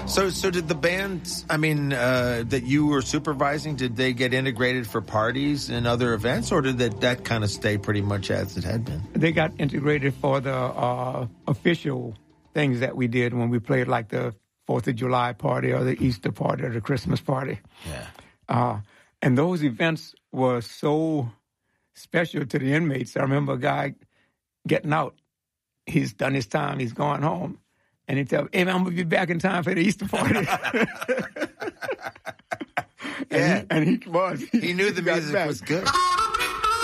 So did the bands, that you were supervising, did they get integrated for parties and other events, or did that kind of stay pretty much as it had been? They got integrated for the official things that we did when we played, like the 4th of July party or the Easter party or the Christmas party. Yeah. And those events were so special to the inmates. I remember a guy getting out. He's done his time. He's going home. And he tell me, hey, man, I'm going to be back in time for the Easter party. Yeah. And he was. He knew the music was good.